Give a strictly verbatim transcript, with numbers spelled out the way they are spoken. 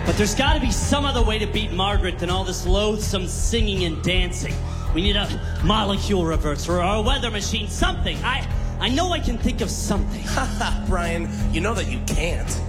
But there's got to be some other way to beat Margaret than all this loathsome singing and dancing. We need a molecule reverser or a weather machine, something. I, I know I can think of something. Haha, Brian, you know that you can't.